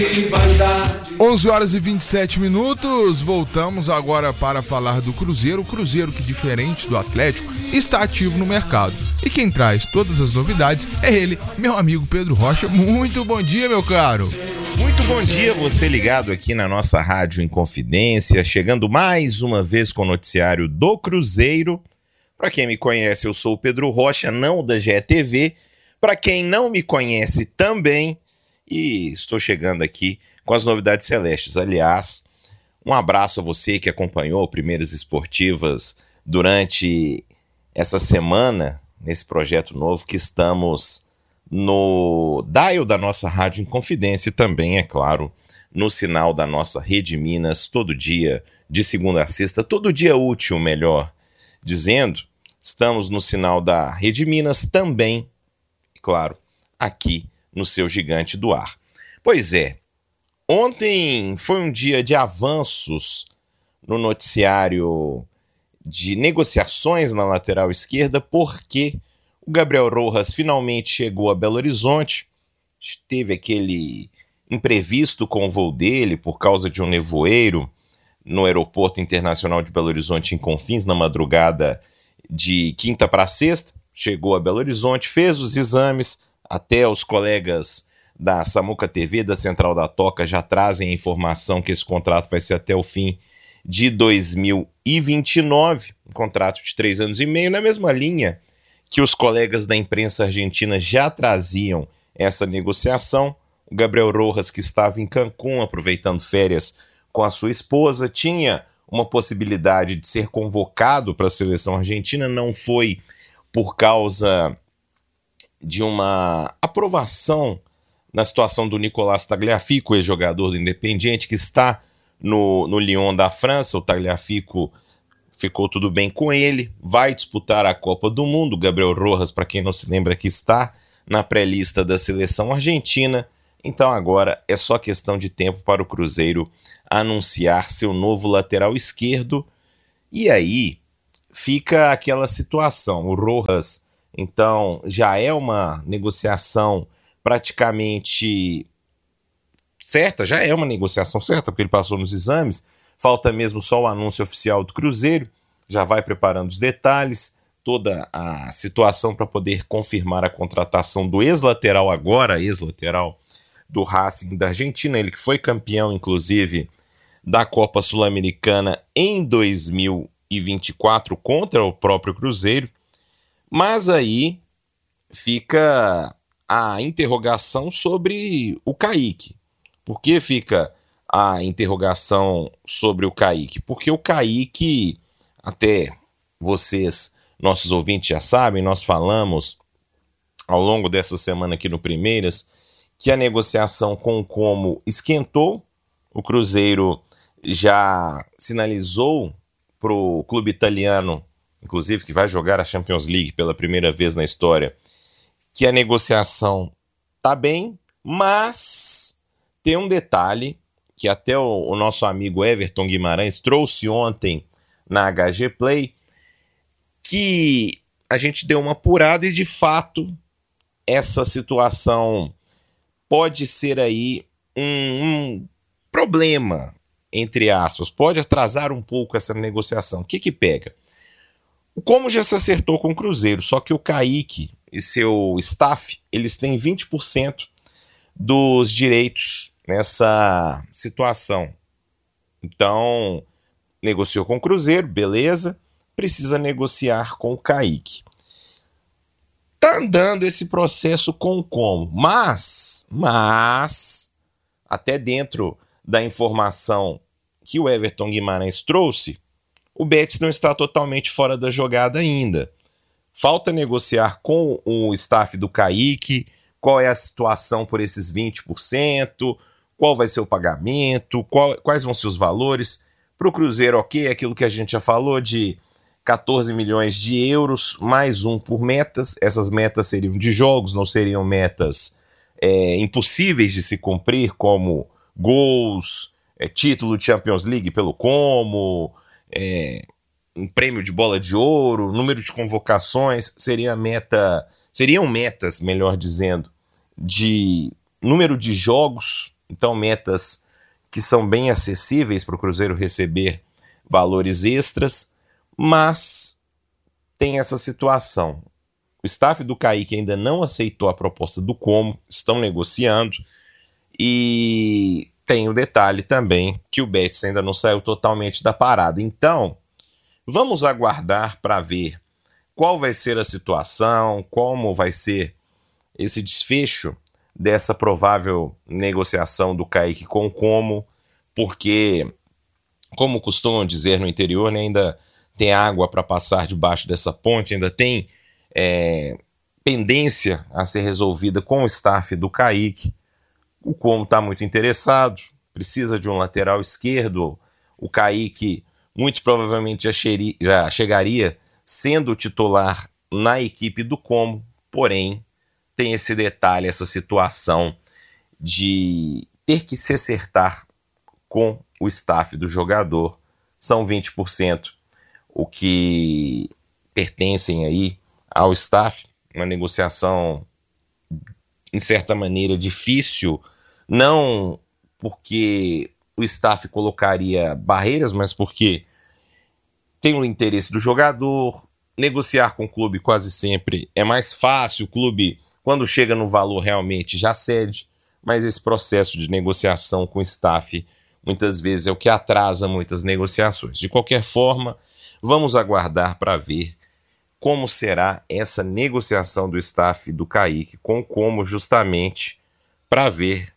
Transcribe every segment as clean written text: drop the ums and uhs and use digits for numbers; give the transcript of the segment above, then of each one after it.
11 horas e 27 minutos, voltamos agora para falar do Cruzeiro. O Cruzeiro que, diferente do Atlético, está ativo no mercado. E quem traz todas as novidades é ele, meu amigo Pedro Rocha. Muito bom dia, meu caro. Muito bom dia, você ligado aqui na nossa Rádio Inconfidência, chegando mais uma vez com o noticiário do Cruzeiro. Para quem me conhece, eu sou o Pedro Rocha, não da GETV. Para quem não me conhece também, e estou chegando aqui com as novidades celestes. Aliás, um abraço a você que acompanhou Primeiras Esportivas durante essa semana, nesse projeto novo que estamos no dial da nossa Rádio Inconfidência e também, é claro, no sinal da nossa Rede Minas, todo dia, de segunda a sexta, todo dia útil, melhor dizendo. Estamos no sinal da Rede Minas também, claro, aqui no seu Gigante do Ar. Pois é, ontem foi um dia de avanços no noticiário de negociações na lateral esquerda, porque o Gabriel Rojas finalmente chegou a Belo Horizonte. Teve aquele imprevisto com o voo dele por causa de um nevoeiro no Aeroporto Internacional de Belo Horizonte, em Confins, na madrugada de quinta para sexta. Chegou a Belo Horizonte, fez os exames. Até os colegas da Samuca TV, da Central da Toca, já trazem a informação que esse contrato vai ser até o fim de 2029, um contrato de 3 anos e meio, na mesma linha que os colegas da imprensa argentina já traziam essa negociação. O Gabriel Rojas, que estava em Cancún aproveitando férias com a sua esposa, tinha uma possibilidade de ser convocado para a seleção argentina, não foi por causa de uma aprovação na situação do Nicolás Tagliafico, ex-jogador do Independiente, que está no Lyon da França. O Tagliafico ficou tudo bem com ele, vai disputar a Copa do Mundo. Gabriel Rojas, para quem não se lembra, que está na pré-lista da seleção argentina. Então agora é só questão de tempo para o Cruzeiro anunciar seu novo lateral esquerdo. E aí fica aquela situação, o Rojas, então, já é uma negociação praticamente certa, já é uma negociação certa, porque ele passou nos exames, falta mesmo só o anúncio oficial do Cruzeiro, já vai preparando os detalhes, toda a situação para poder confirmar a contratação do ex-lateral agora, ex-lateral do Racing da Argentina, ele que foi campeão, inclusive, da Copa Sul-Americana em 2024 contra o próprio Cruzeiro. Mas aí fica a interrogação sobre o Kaique. Por que fica a interrogação sobre o Kaique? Porque o Kaique, até vocês, nossos ouvintes já sabem, nós falamos ao longo dessa semana aqui no Primeiras, que a negociação com o Como esquentou. O Cruzeiro já sinalizou para o clube italiano, inclusive que vai jogar a Champions League pela primeira vez na história, que a negociação tá bem, mas tem um detalhe que até o nosso amigo Everton Guimarães trouxe ontem na HG Play, que a gente deu uma apurada e de fato essa situação pode ser aí um problema, entre aspas, pode atrasar um pouco essa negociação. O que pega? O Como já se acertou com o Cruzeiro, só que o Kaique e seu staff, eles têm 20% dos direitos nessa situação. Então, negociou com o Cruzeiro, beleza, precisa negociar com o Kaique. Tá andando esse processo com o Como, mas, até dentro da informação que o Everton Guimarães trouxe, o Betis não está totalmente fora da jogada ainda. Falta negociar com o staff do Kaique, qual é a situação por esses 20%, qual vai ser o pagamento, quais vão ser os valores. Para o Cruzeiro, ok, aquilo que a gente já falou de 14 milhões de euros, mais um por metas. Essas metas seriam de jogos, não seriam metas impossíveis de se cumprir, como gols, título de Champions League pelo Como, um prêmio de bola de ouro, número de convocações. Seriam metas, melhor dizendo, de número de jogos Então, metas que são bem acessíveis para o Cruzeiro receber valores extras, mas tem essa situação. O staff do Kaique ainda não aceitou a proposta do Como, estão negociando, e tem o detalhe também que o Betis ainda não saiu totalmente da parada. Então, vamos aguardar para ver qual vai ser a situação, como vai ser esse desfecho dessa provável negociação do Kaique com o Como, porque, como costumam dizer no interior, né, ainda tem água para passar debaixo dessa ponte, ainda tem pendência a ser resolvida com o staff do Kaique. O Como está muito interessado, precisa de um lateral esquerdo. O Kaique muito provavelmente já chegaria sendo titular na equipe do Como, porém tem esse detalhe, essa situação de ter que se acertar com o staff do jogador. São 20% o que pertencem aí ao staff, uma negociação em certa maneira difícil, não porque o staff colocaria barreiras, mas porque tem o interesse do jogador. Negociar com o clube quase sempre é mais fácil, o clube, quando chega no valor, realmente já cede, mas esse processo de negociação com o staff muitas vezes é o que atrasa muitas negociações. De qualquer forma, vamos aguardar para ver como será essa negociação do staff do Kaique com o Como, justamente para ver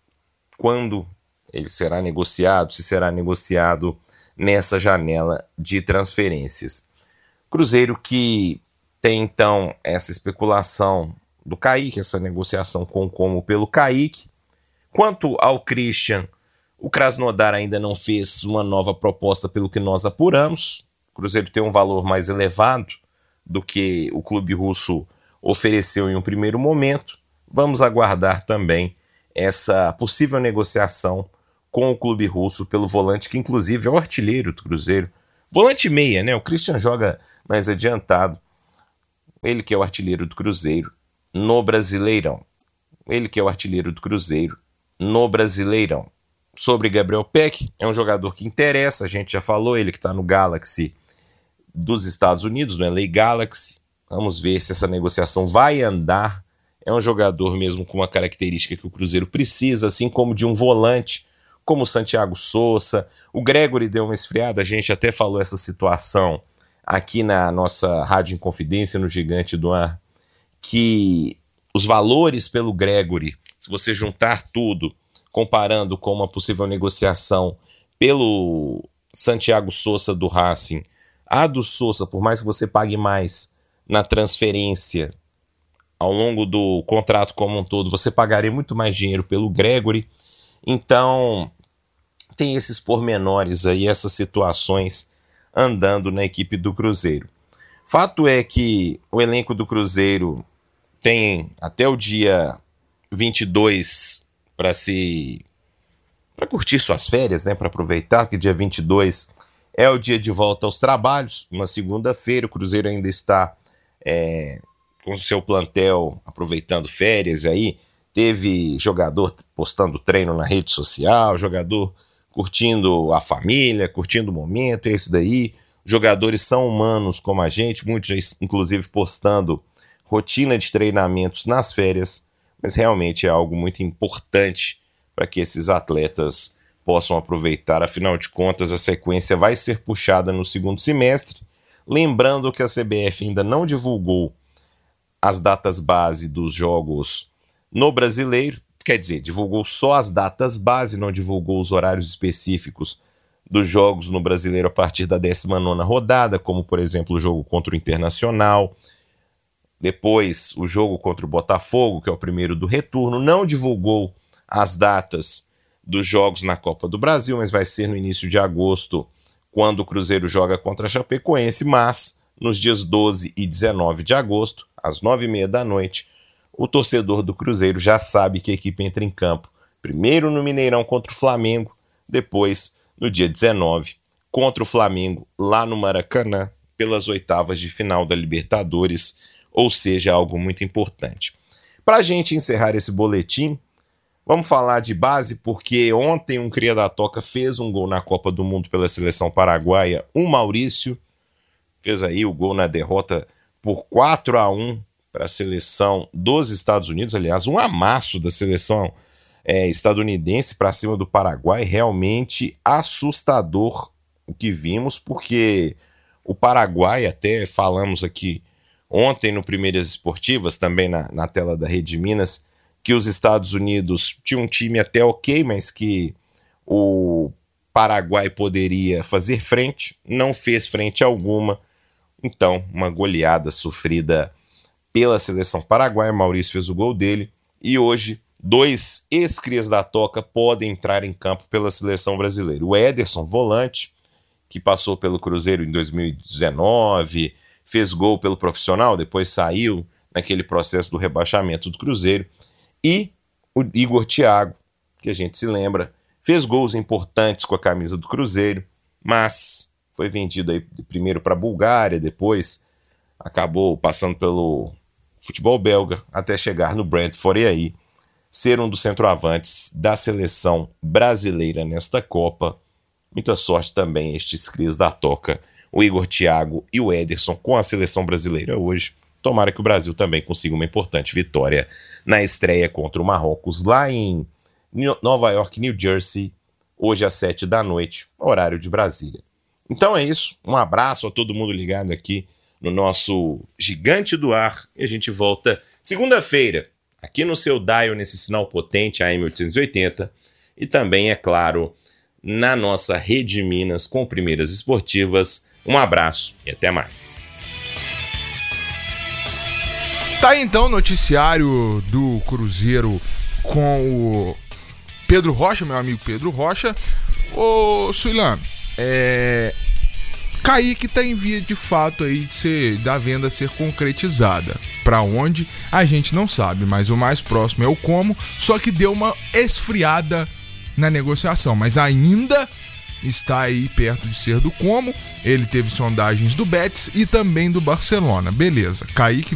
quando ele será negociado, se será negociado nessa janela de transferências. Cruzeiro que tem então essa especulação do Kaique, essa negociação com o Como pelo Kaique. Quanto ao Christian, o Krasnodar ainda não fez uma nova proposta pelo que nós apuramos. O Cruzeiro tem um valor mais elevado do que o clube russo ofereceu em um primeiro momento. Vamos aguardar também essa possível negociação com o clube russo pelo volante, que inclusive é o artilheiro do Cruzeiro. Volante meia, né? O Christian joga mais adiantado. Ele que é o artilheiro do Cruzeiro no Brasileirão. Ele que é o artilheiro do Cruzeiro no Brasileirão. Sobre Gabriel Peck, é um jogador que interessa, a gente já falou, ele que está no Galaxy dos Estados Unidos, no LA Galaxy. Vamos ver se essa negociação vai andar. É um jogador mesmo com uma característica que o Cruzeiro precisa, assim como de um volante, como o Santiago Sousa. O Gregory deu uma esfriada, a gente até falou essa situação aqui na nossa Rádio Inconfidência, no Gigante do Ar, que os valores pelo Gregory, se você juntar tudo, comparando com uma possível negociação pelo Santiago Sousa do Racing, a do Sousa, por mais que você pague mais na transferência ao longo do contrato como um todo, você pagaria muito mais dinheiro pelo Gregory. Então tem esses pormenores aí, essas situações andando na equipe do Cruzeiro. Fato é que o elenco do Cruzeiro tem até o dia 22 para curtir suas férias, né, para aproveitar que dia 22 é o dia de volta aos trabalhos, uma segunda-feira. O Cruzeiro ainda está com o seu plantel aproveitando férias aí. Teve jogador postando treino na rede social, jogador curtindo a família, curtindo o momento, é isso daí. Jogadores são humanos como a gente, muitos já inclusive postando rotina de treinamentos nas férias, mas realmente é algo muito importante para que esses atletas possam aproveitar. Afinal de contas, a sequência vai ser puxada no segundo semestre. Lembrando que a CBF ainda não divulgou as datas base dos jogos no Brasileiro, quer dizer, divulgou só as datas base, não divulgou os horários específicos dos jogos no Brasileiro a partir da 19ª rodada, como, por exemplo, o jogo contra o Internacional, depois o jogo contra o Botafogo, que é o primeiro do retorno. Não divulgou as datas dos jogos na Copa do Brasil, mas vai ser no início de agosto, quando o Cruzeiro joga contra a Chapecoense, mas nos dias 12 e 19 de agosto, às 9h30 da noite, o torcedor do Cruzeiro já sabe que a equipe entra em campo, primeiro no Mineirão contra o Flamengo, depois no dia 19 contra o Flamengo, lá no Maracanã, pelas oitavas de final da Libertadores, ou seja, algo muito importante. Para a gente encerrar esse boletim, Vamos falar de base, porque ontem um cria da toca fez um gol na Copa do Mundo pela seleção paraguaia. O Maurício fez aí o gol na derrota por 4-1 para a seleção dos Estados Unidos. Aliás, um amasso da seleção estadunidense para cima do Paraguai. Realmente assustador o que vimos, porque o Paraguai, até falamos aqui ontem no Primeiras Esportivas, também na tela da Rede Minas, que os Estados Unidos tinham um time até ok, mas que o Paraguai poderia fazer frente, não fez frente alguma. Então, uma goleada sofrida pela seleção paraguaia. Maurício fez o gol dele. E hoje, 2 ex-crias da toca podem entrar em campo pela seleção brasileira. O Ederson, volante, que passou pelo Cruzeiro em 2019, fez gol pelo profissional, depois saiu naquele processo do rebaixamento do Cruzeiro. E o Igor Thiago, que a gente se lembra, fez gols importantes com a camisa do Cruzeiro, mas foi vendido aí primeiro para a Bulgária, depois acabou passando pelo futebol belga, até chegar no Brentford e aí ser um dos centroavantes da seleção brasileira nesta Copa. Muita sorte também estes crias da toca, o Igor Thiago e o Ederson, com a seleção brasileira hoje. Tomara que o Brasil também consiga uma importante vitória na estreia contra o Marrocos, lá em Nova York, New Jersey, hoje às 7 da noite, horário de Brasília. Então é isso, um abraço a todo mundo ligado aqui no nosso Gigante do Ar, e a gente volta segunda-feira, aqui no seu dial, nesse sinal potente, AM 880, e também, é claro, na nossa Rede Minas com Primeiras Esportivas. Um abraço e até mais. Tá aí então o noticiário do Cruzeiro com o Pedro Rocha, meu amigo Pedro Rocha. Ô Suilan, Kaique tá em via de fato aí da venda ser concretizada. Pra onde? A gente não sabe, mas o mais próximo é o Como, só que deu uma esfriada na negociação, mas ainda está aí perto de ser do Como. Ele teve sondagens do Betis e também do Barcelona. Beleza, Kaique